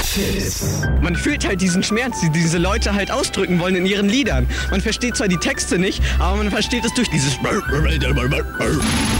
Hits. Man fühlt halt diesen Schmerz, die diese Leute halt ausdrücken wollen in ihren Liedern. Man versteht zwar die Texte nicht, aber man versteht es durch dieses